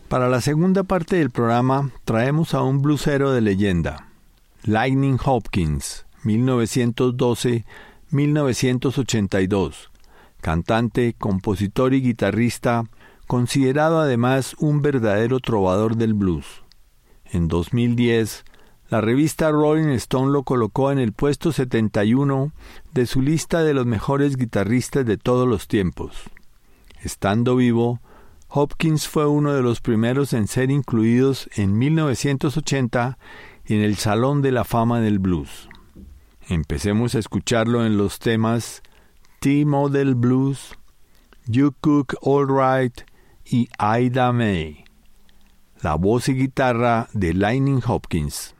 Para la segunda parte del programa traemos a un bluesero de leyenda, Lightning Hopkins, 1912-1982, cantante, compositor y guitarrista, considerado además un verdadero trovador del blues. En 2010, la revista Rolling Stone lo colocó en el puesto 71 de su lista de los mejores guitarristas de todos los tiempos. Estando vivo, Hopkins fue uno de los primeros en ser incluidos en 1980 en el Salón de la Fama del Blues. Empecemos a escucharlo en los temas T-Model Blues, You Cook All Right y Ida May. La voz y guitarra de Lightning Hopkins.